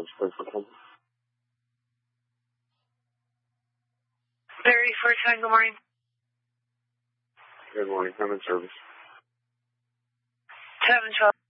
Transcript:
service, please. Very first time, good morning. Good morning. I'm in service. 712.